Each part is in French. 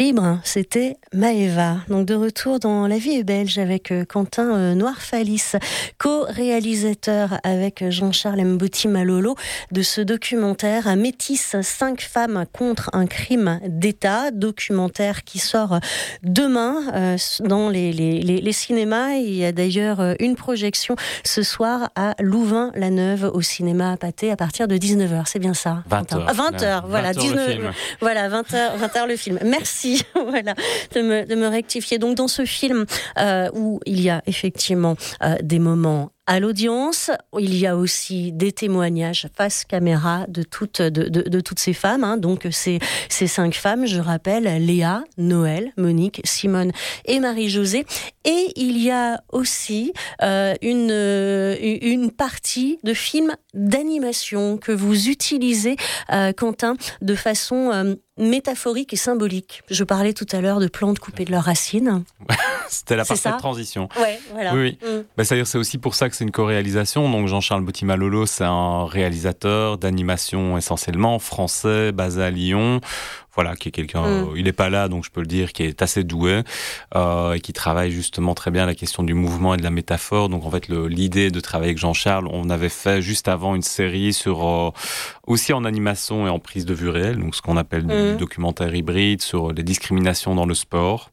Libre, c'était Maëva. Donc de retour dans La vie est belge avec Quentin Noirfalis, co-réalisateur avec Jean-Charles Mbouti Malolo de ce documentaire Métis, 5 femmes contre un crime d'État, documentaire qui sort demain dans les cinémas. Il y a d'ailleurs une projection ce soir à Louvain-la-Neuve au cinéma Pathé à partir de 19h. C'est bien ça? 20h. 20h, voilà. 19h, voilà, 20h le film. Merci voilà, de me rectifier. Donc dans ce film où il y a effectivement des moments à l'audience, il y a aussi des témoignages face caméra de toutes ces femmes. Hein. Donc ces 5 femmes, je rappelle, Léa, Noël, Monique, Simone et Marie-Josée. Et il y a aussi une partie de films d'animation que vous utilisez, Quentin, de façon métaphorique et symbolique. Je parlais tout à l'heure de plantes coupées de leurs racines. C'était la parfaite transition. Ouais, voilà. Oui. C'est-à-dire, c'est aussi pour ça que c'est une co-réalisation. Donc Jean-Charles Mbouti Malolo, c'est un réalisateur d'animation essentiellement français, basé à Lyon. Voilà, qui est quelqu'un, il n'est pas là, donc je peux le dire, qui est assez doué et qui travaille justement très bien la question du mouvement et de la métaphore. Donc en fait, l'idée de travailler avec Jean-Charles, on avait fait juste avant une série sur aussi en animation et en prise de vue réelle, donc ce qu'on appelle du documentaire hybride sur les discriminations dans le sport.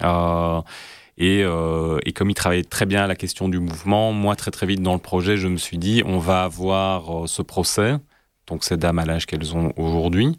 Et comme il travaillait très bien à la question du mouvement, moi très très vite dans le projet, je me suis dit, on va avoir ce procès, donc ces dames à l'âge qu'elles ont aujourd'hui.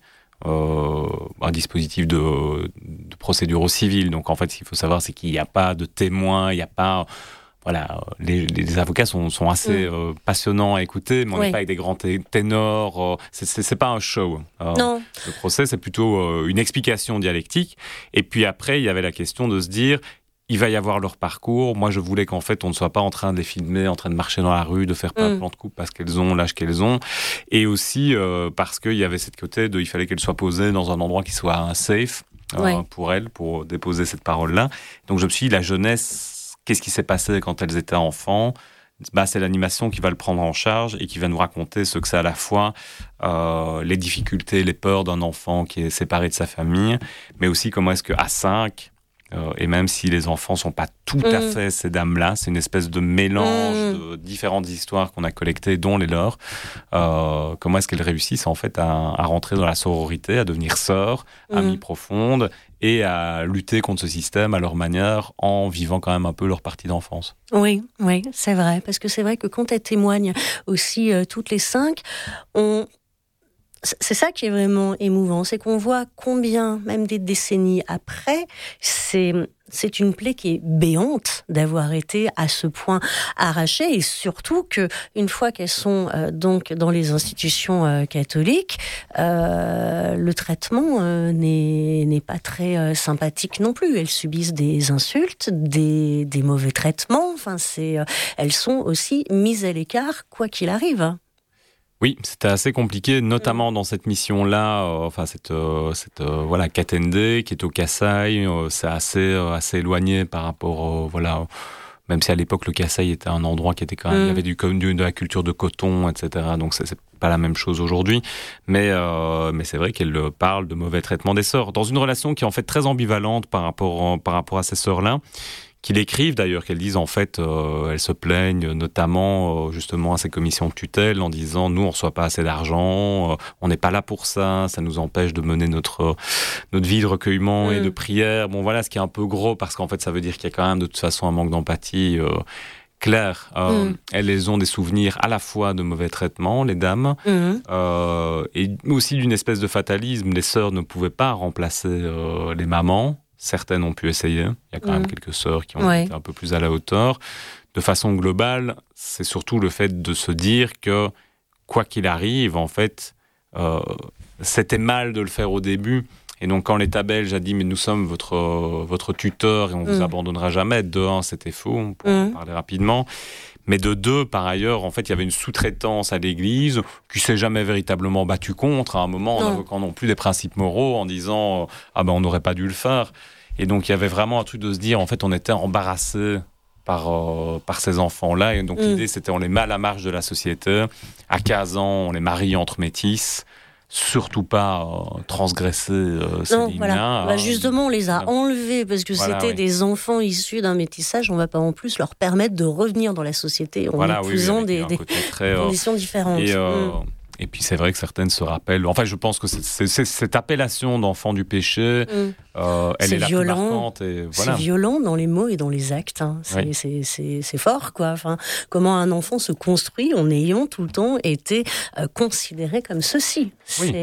Un dispositif de procédure au civil. Donc en fait, ce qu'il faut savoir, c'est qu'il n'y a pas de témoins, il n'y a pas... Voilà, les avocats sont assez passionnants à écouter, mais on n'est pas avec des grands ténors. C'est pas un show. Non. Le procès, c'est plutôt une explication dialectique. Et puis après, il y avait la question de se dire... Il va y avoir leur parcours. Moi, je voulais qu'en fait, on ne soit pas en train de les filmer, en train de marcher dans la rue, de faire plein de plans de coupe parce qu'elles ont l'âge qu'elles ont. Et aussi parce qu'il y avait cette côté il fallait qu'elles soient posées dans un endroit qui soit safe pour elles, pour déposer cette parole-là. Donc, je me suis dit, la jeunesse, qu'est-ce qui s'est passé quand elles étaient enfants ? C'est l'animation qui va le prendre en charge et qui va nous raconter ce que c'est à la fois les difficultés, les peurs d'un enfant qui est séparé de sa famille, mais aussi comment est-ce qu'à 5... et même si les enfants sont pas tout à fait ces dames-là, c'est une espèce de mélange de différentes histoires qu'on a collectées, dont les leurs. Comment est-ce qu'elles réussissent en fait à rentrer dans la sororité, à devenir sœurs, amies profondes, et à lutter contre ce système à leur manière, en vivant quand même un peu leur partie d'enfance. Oui, c'est vrai, parce que c'est vrai que quand elles témoignent aussi toutes les 5, c'est ça qui est vraiment émouvant, c'est qu'on voit combien, même des décennies après, c'est une plaie qui est béante d'avoir été à ce point arrachée, et surtout que une fois qu'elles sont donc dans les institutions catholiques, le traitement n'est pas très sympathique non plus. Elles subissent des insultes, des mauvais traitements. Enfin, elles sont aussi mises à l'écart quoi qu'il arrive. Oui, c'était assez compliqué, notamment dans cette mission-là, cette Katende qui est au Kasaï, c'est assez éloigné par rapport, même si à l'époque le Kasaï était un endroit qui était quand même, il y avait de la culture de coton, etc. Donc c'est pas la même chose aujourd'hui, mais c'est vrai qu'elle parle de mauvais traitement des sœurs dans une relation qui est en fait très ambivalente par rapport à ces sœurs-là. Qu'ils écrivent d'ailleurs, qu'elles disent en fait, elles se plaignent notamment justement à ces commissions de tutelle en disant nous on reçoit pas assez d'argent, on n'est pas là pour ça, ça nous empêche de mener notre vie de recueillement et de prière. Bon voilà, ce qui est un peu gros parce qu'en fait ça veut dire qu'il y a quand même de toute façon un manque d'empathie clair. Elles ont des souvenirs à la fois de mauvais traitements, les dames, et aussi d'une espèce de fatalisme. Les sœurs ne pouvaient pas remplacer les mamans. Certaines ont pu essayer. Il y a quand même quelques sœurs qui ont été un peu plus à la hauteur. De façon globale, c'est surtout le fait de se dire que, quoi qu'il arrive, en fait, c'était mal de le faire au début. Et donc, quand l'État belge a dit « mais nous sommes votre tuteur et on vous abandonnera jamais », de un, c'était faux, on peut en parler rapidement. Mais de deux, par ailleurs, en fait, il y avait une sous-traitance à l'Église qui s'est jamais véritablement battue contre, à un moment, en invoquant non plus des principes moraux, en disant « ah ben, on n'aurait pas dû le faire ». Et donc, il y avait vraiment un truc de se dire, en fait, on était embarrassés par ces enfants-là. Et donc, l'idée, c'était on les met à la marge de la société. À 15 ans, on les marie entre métis. surtout pas transgresser ces lignes-là. Justement, on les a enlevés parce que c'était des enfants issus d'un métissage. On ne va pas en plus leur permettre de revenir dans la société en épousant des conditions différentes. Et puis c'est vrai que certaines se rappellent. Enfin, je pense que c'est cette appellation d'enfant du péché, elle est la plus marquante. Et voilà. C'est violent dans les mots et dans les actes. Hein. C'est fort, quoi. Enfin, comment un enfant se construit en ayant tout le temps été considéré comme ceci.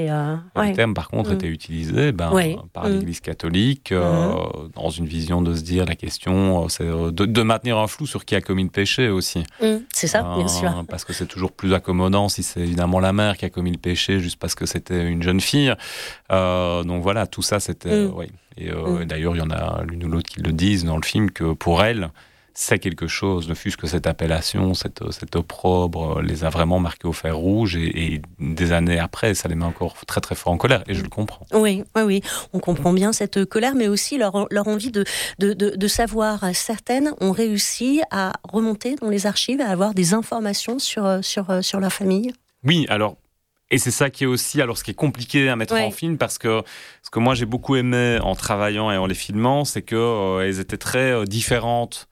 Le terme, par contre, était utilisé par l'Église catholique dans une vision de se dire la question, c'est de maintenir un flou sur qui a commis le péché aussi. C'est ça, bien sûr. Parce que c'est toujours plus accommodant si c'est évidemment la mère qui a commis le péché juste parce que c'était une jeune fille. Donc voilà, tout ça, c'était... Et d'ailleurs, il y en a l'une ou l'autre qui le disent dans le film, que pour elle, c'est quelque chose, ne fût-ce que cette appellation, cet opprobre, les a vraiment marqués au fer rouge, et des années après, ça les met encore très très fort en colère, et je le comprends. Oui, on comprend bien cette colère, mais aussi leur envie de savoir. Certaines ont réussi à remonter dans les archives, à avoir des informations sur leur famille. Oui, alors... Et c'est ça qui est aussi, alors ce qui est compliqué à mettre en film, parce que ce que moi j'ai beaucoup aimé en travaillant et en les filmant, c'est qu'elles étaient très différentes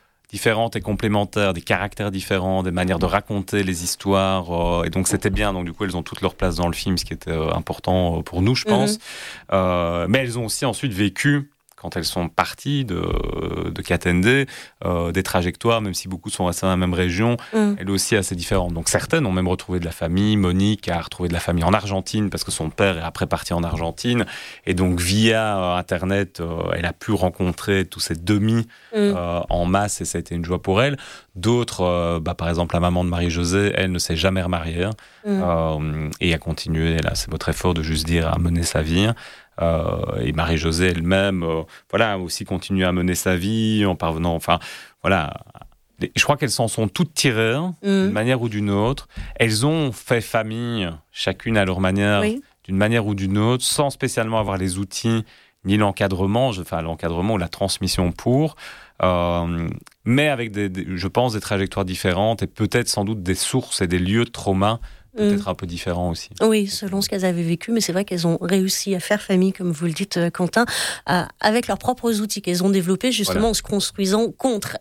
et complémentaires, des caractères différents, des manières de raconter les histoires, et donc c'était bien. Donc du coup, elles ont toute leur place dans le film, ce qui était important pour nous, je pense. Mais elles ont aussi ensuite vécu, quand elles sont parties de Katende, des trajectoires, même si beaucoup sont restées dans la même région, elles aussi assez différentes. Donc certaines ont même retrouvé de la famille. Monique a retrouvé de la famille en Argentine, parce que son père est après parti en Argentine. Et donc via Internet, elle a pu rencontrer tous ces demi en masse, et ça a été une joie pour elle. D'autres, par exemple la maman de Marie-Josée, elle ne s'est jamais remariée, et a continué, là, c'est votre effort de juste dire, à mener sa vie. Et Marie-Josée elle-même a aussi continué à mener sa vie en parvenant, je crois qu'elles s'en sont toutes tirées d'une manière ou d'une autre. Elles ont fait famille, chacune à leur manière, d'une manière ou d'une autre, sans spécialement avoir les outils ni l'encadrement ou la transmission pour, mais avec je pense, des trajectoires différentes, et peut-être sans doute des sources et des lieux de trauma peut-être un peu différent aussi. Oui, selon ce qu'elles avaient vécu, mais c'est vrai qu'elles ont réussi à faire famille, comme vous le dites, Quentin, avec leurs propres outils qu'elles ont développés, justement, en se construisant contre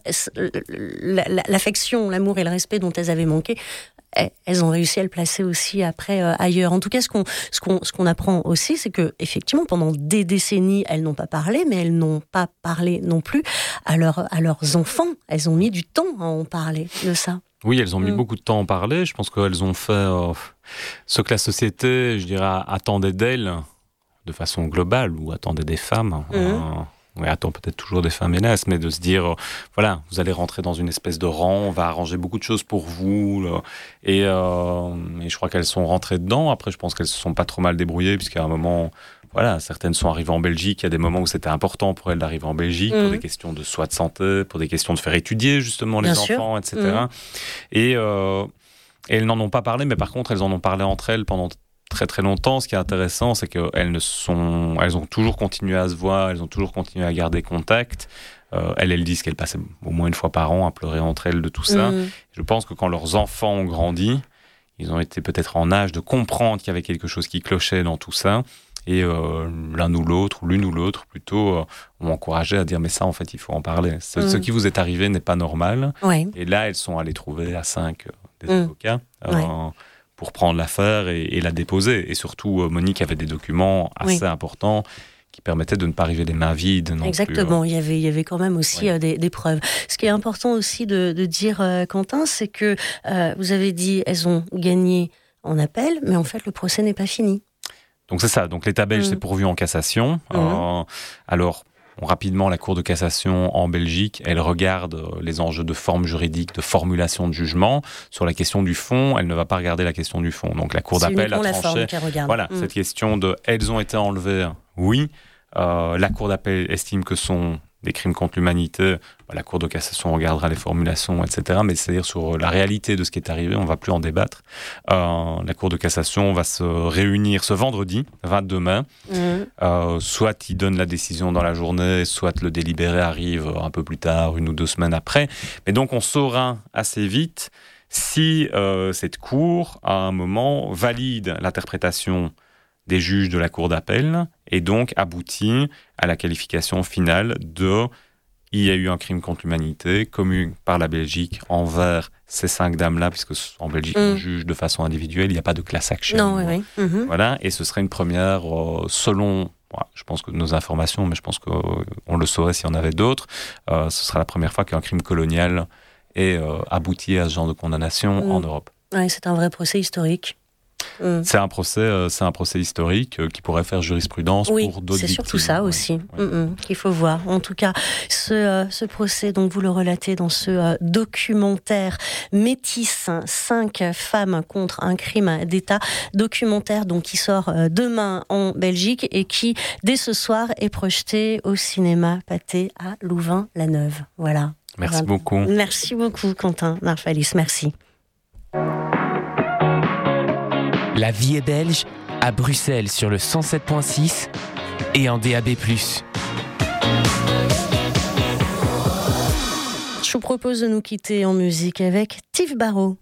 l'affection, l'amour et le respect dont elles avaient manqué. Elles ont réussi à le placer aussi après ailleurs. En tout cas, ce qu'on apprend aussi, c'est que effectivement, pendant des décennies, elles n'ont pas parlé, mais elles n'ont pas parlé non plus à leurs enfants. Elles ont mis du temps à en parler de ça. Oui, elles ont mis beaucoup de temps à en parler. Je pense qu'elles ont fait ce que la société, je dirais, attendait d'elles de façon globale, ou attendait des femmes. Oui, attend peut-être toujours des femmes, hélas, mais de se dire, vous allez rentrer dans une espèce de rang, on va arranger beaucoup de choses pour vous. Et je crois qu'elles sont rentrées dedans. Après, je pense qu'elles se sont pas trop mal débrouillées, puisqu'à un moment... certaines sont arrivées en Belgique. Il y a des moments où c'était important pour elles d'arriver en Belgique, pour des questions de soins de santé, pour des questions de faire étudier justement les enfants, etc. Et elles n'en ont pas parlé, mais par contre, elles en ont parlé entre elles pendant très très longtemps. Ce qui est intéressant, c'est qu'elles elles ont toujours continué à se voir, elles ont toujours continué à garder contact. Elles disent qu'elles passaient au moins une fois par an à pleurer entre elles de tout ça. Je pense que quand leurs enfants ont grandi, ils ont été peut-être en âge de comprendre qu'il y avait quelque chose qui clochait dans tout ça. Et l'un ou l'autre, ou l'une ou l'autre plutôt, ont encouragé à dire mais ça en fait il faut en parler. Ce qui vous est arrivé n'est pas normal. Et là elles sont allées trouver à 5 des avocats pour prendre l'affaire et la déposer. Et surtout Monique avait des documents assez importants qui permettaient de ne pas arriver les mains vides. Exactement, il y avait quand même aussi des preuves. Ce qui est important aussi de dire, Quentin, c'est que vous avez dit elles ont gagné en appel, mais en fait le procès n'est pas fini. Donc c'est ça, donc l'État belge s'est pourvu en cassation. Alors, rapidement, la Cour de cassation en Belgique, elle regarde les enjeux de forme juridique, de formulation de jugement. Sur la question du fond, elle ne va pas regarder la question du fond. Donc la Cour d'appel a tranché cette question de « elles ont été enlevées ». Oui, la Cour d'appel estime que sont des crimes contre l'humanité. La Cour de cassation regardera les formulations, etc. Mais c'est-à-dire sur la réalité de ce qui est arrivé, on ne va plus en débattre. La Cour de cassation va se réunir ce vendredi, 22 mai. Soit il donne la décision dans la journée, soit le délibéré arrive un peu plus tard, 1 ou 2 semaines après. Mais donc on saura assez vite si cette cour, à un moment, valide l'interprétation des juges de la cour d'appel et donc aboutit à la qualification finale de « il y a eu un crime contre l'humanité commis par la Belgique envers ces 5 dames-là », puisque en Belgique, on juge de façon individuelle, il n'y a pas de class action. Non, oui. Voilà, et ce serait une première, selon, je pense que nos informations, mais je pense qu'on le saurait s'il y en avait d'autres, ce sera la première fois qu'un crime colonial est abouti à ce genre de condamnation en Europe. Oui, c'est un vrai procès historique. C'est un procès historique qui pourrait faire jurisprudence pour d'autres victimes. Oui, c'est surtout ça aussi qu'il faut voir. En tout cas, ce procès, donc vous le relatez dans ce documentaire Métis, 5 femmes contre un crime d'État, documentaire donc qui sort demain en Belgique et qui, dès ce soir, est projeté au cinéma Pathé à Louvain-la-Neuve. Voilà. Merci beaucoup. Merci beaucoup, Quentin Narfalis. Merci. La vie est belge, à Bruxelles sur le 107.6 et en DAB+. Je vous propose de nous quitter en musique avec Tiff Barrow.